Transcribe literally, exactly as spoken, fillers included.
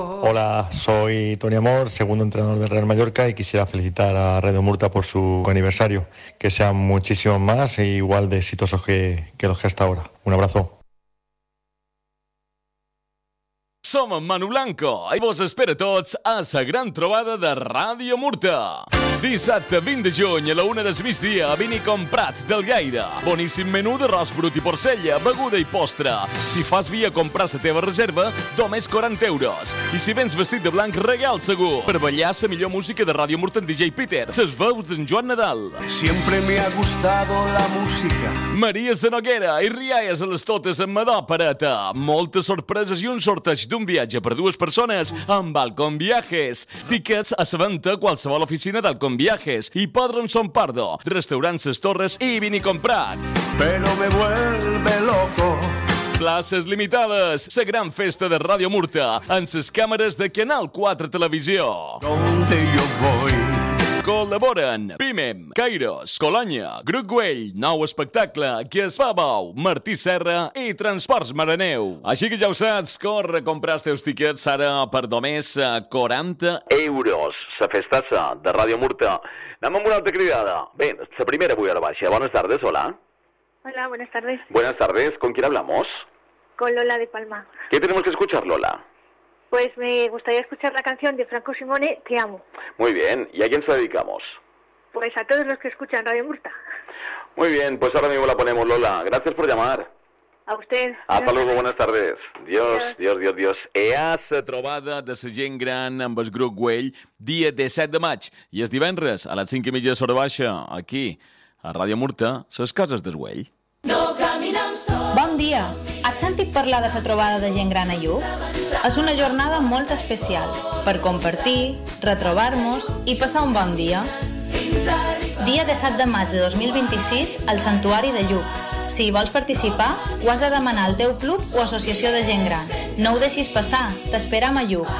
Hola, soy Tony Amor, segundo entrenador del Real Mallorca, y quisiera felicitar a Radio Murta por su aniversario. Que sean muchísimos más e igual de exitosos que, que los que hasta ahora. Un abrazo. Som en Manu Blanco i vos espera tots a la gran trobada de Ràdio Murta. Dissabte vint de juny a la una del migdia, vini comprat del Gaire. Boníssim menú d'arròs brut i porcella, beguda i postre. Si fas via comprar la teva reserva, només quaranta euros. I si vens vestit de blanc, regal segur. Per ballar la millor música de Ràdio Murta en D J Peter, ses veus d'en Joan Nadal. Siempre me ha gustado la música. Maria Zanoguera i rialles a les totes amb Madó Pareta. Moltes sorpreses i un sorteig d'un viatge per dues persones amb Balcón Viajes. Tickets a la venda a qualsevol oficina d'Alcón Viajes. Hipòdrom Son Pardo, restaurant Ses Torres i vini comprat. Pero me vuelve loco. Places limitades. La gran festa de Ràdio Murta amb les càmeres de Canal quatre Televisió. Donde yo voy. Col·laboren Pimem, Kairos, Colònia, Grup Güell, Nou Espectacle, Qui es fa bou, Martí Serra i Transports Maraneu. Així que ja ho saps, corre a comprar els teus tiquets ara per només quaranta euros. La festassa de Ràdio Murta. Anem amb una altra cridada. Bé, la primera avui a la baixa. Buenas tardes, hola. Hola, buenas tardes. Buenas tardes, ¿con quién hablamos? Con Lola de Palma. ¿Qué tenemos que escuchar, Lola? Pues me gustaría escuchar la canción de Franco Simone, Te amo. Muy bien, ¿y a quién se la dedicamos? Pues a todos los que escuchan Radio Murta. Muy bien, pues ahora mismo la ponemos, Lola. Gracias por llamar. A usted. Hasta luego, buenas tardes. Dios, Dios, Dios, Dios. E a la trobada de la gent gran amb el Grup Güell, dia disset de maig. I és divendres, a les cinc i mitja d'hora baixa, aquí, a Ràdio Murta, les coses del Güell. No caminem sols. Bon dia! Has sentit parlar de la trobada de gent gran a Lluc? És una jornada molt especial per compartir, retrobar-nos i passar un bon dia. Dia disset de maig de dos mil vint-i-sis al Santuari de Lluc. Si hi vols participar, ho has de demanar al teu club o associació de gent gran. No ho deixis passar, t'esperam a Lluc.